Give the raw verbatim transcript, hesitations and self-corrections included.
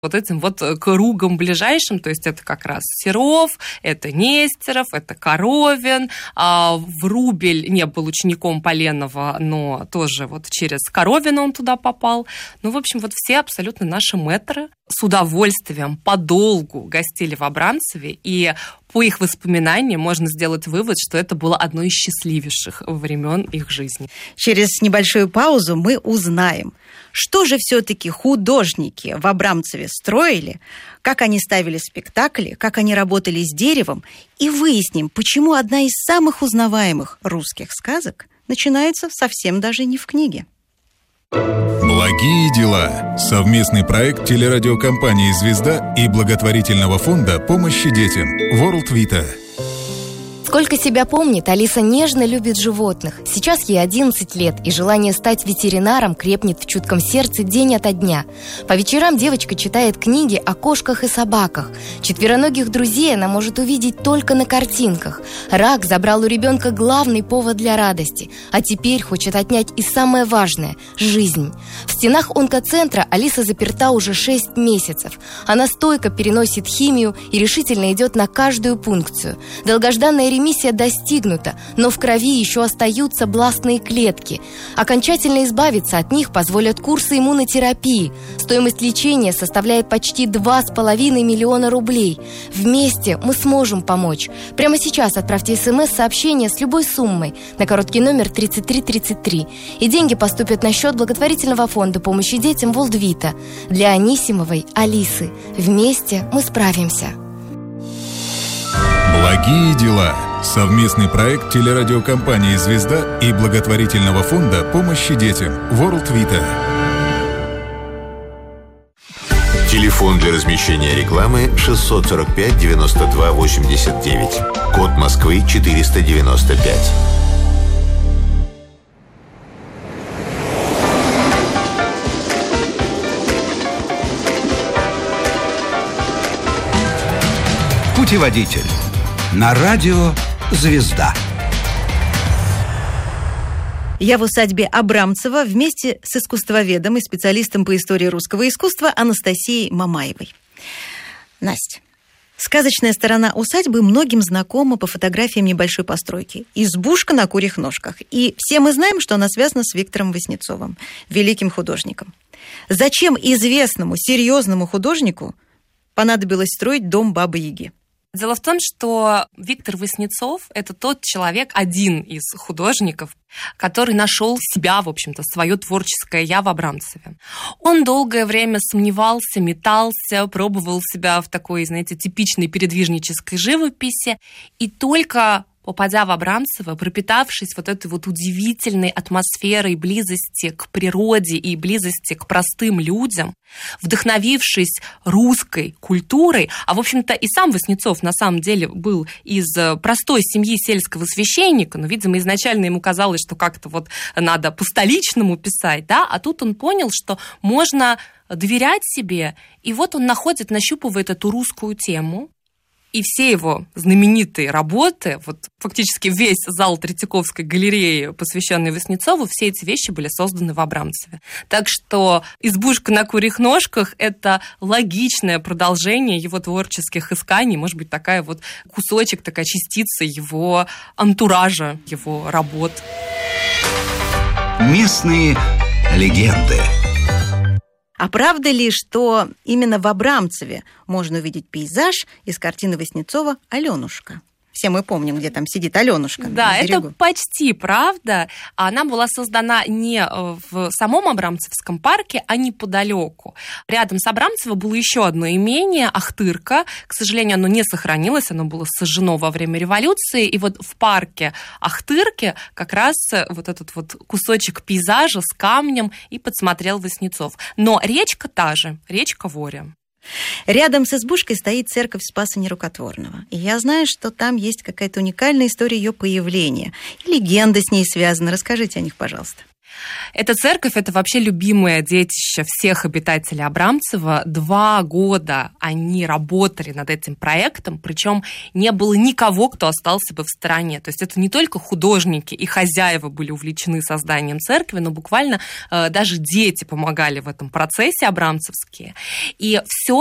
вот этим вот кругом ближайшим, то есть это как раз Серов, это Нестеров, это Коровин. Врубель не был учеником Поленова, но тоже вот через Коровина он туда попал. Ну, в общем, вот все абсолютно наши мэтры с удовольствием подолгу гостили в Абрамцеве, и по их воспоминаниям можно сделать вывод, что это было одно из счастливейших времен их жизни. Через небольшую паузу мы узнаем, что же все-таки художники в Абрамцеве строили, как они ставили спектакли, как они работали с деревом, и выясним, почему одна из самых узнаваемых русских сказок начинается совсем даже не в книге. Благие дела. Совместный проект телерадиокомпании «Звезда» и благотворительного фонда помощи детям World Vita. Сколько себя помнит, Алиса нежно любит животных. Сейчас ей одиннадцать лет, и желание стать ветеринаром крепнет в чутком сердце день ото дня. По вечерам девочка читает книги о кошках и собаках. Четвероногих друзей она может увидеть только на картинках. Рак забрал у ребенка главный повод для радости, а теперь хочет отнять и самое важное – жизнь. В стенах онкоцентра Алиса заперта уже шесть месяцев. Она стойко переносит химию и решительно идет на каждую пункцию. Долгожданная ремиссия Миссия достигнута, но в крови еще остаются бластные клетки. Окончательно избавиться от них позволят курсы иммунотерапии. Стоимость лечения составляет почти два с половиной миллиона рублей. Вместе мы сможем помочь. Прямо сейчас отправьте смс-сообщение с любой суммой на короткий номер тридцать три тридцать три. И деньги поступят на счет благотворительного фонда помощи детям World Vita для Анисимовой Алисы. Вместе мы справимся. Благие дела. Совместный проект телерадиокомпании «Звезда» и благотворительного фонда помощи детям World Vita. Телефон для размещения рекламы шестьсот сорок пять девяносто два восемьдесят девять. Код Москвы четыреста девяносто пять. Путеводитель на радио «Звезда». Я в усадьбе Абрамцева вместе с искусствоведом и специалистом по истории русского искусства Анастасией Мамаевой. Настя, сказочная сторона усадьбы многим знакома по фотографиям небольшой постройки. Избушка на курьих ножках. И все мы знаем, что она связана с Виктором Васнецовым, великим художником. Зачем известному, серьезному художнику понадобилось строить дом Бабы-Яги? Дело в том, что Виктор Васнецов – это тот человек, один из художников, который нашел себя, в общем-то, свое творческое «я» в Абрамцеве. Он долгое время сомневался, метался, пробовал себя в такой, знаете, типичной передвижнической живописи, и только попадя в Абрамцево, пропитавшись вот этой вот удивительной атмосферой близости к природе и близости к простым людям, вдохновившись русской культурой, а, в общем-то, и сам Васнецов на самом деле был из простой семьи сельского священника, но, видимо, изначально ему казалось, что как-то вот надо по-столичному писать, да, а тут он понял, что можно доверять себе, и вот он находит, нащупывает эту русскую тему. И все его знаменитые работы, вот фактически весь зал Третьяковской галереи, посвященный Васнецову, все эти вещи были созданы в Абрамцеве. Так что «Избушка на курьих ножках» — это логичное продолжение его творческих исканий, может быть, такая вот кусочек, такая частица его антуража, его работ. Местные легенды. А правда ли, что именно в Абрамцеве можно увидеть пейзаж из картины Васнецова «Аленушка»? Все мы помним, где там сидит Аленушка. Да, это почти правда. Она была создана не в самом Абрамцевском парке, а неподалеку. Рядом с Абрамцево было еще одно имение, Ахтырка. К сожалению, оно не сохранилось, оно было сожжено во время революции. И вот в парке Ахтырки как раз вот этот вот кусочек пейзажа с камнем и подсмотрел Васнецов. Но речка та же, речка Воря. Рядом с избушкой стоит церковь Спаса Нерукотворного. И я знаю, что там есть какая-то уникальная история ее появления. И легенда с ней связана. Расскажите о них, пожалуйста. Эта церковь – это вообще любимое детище всех обитателей Абрамцева. Два года они работали над этим проектом, причем не было никого, кто остался бы в стороне. То есть это не только художники и хозяева были увлечены созданием церкви, но буквально э, даже дети помогали в этом процессе абрамцевские. И все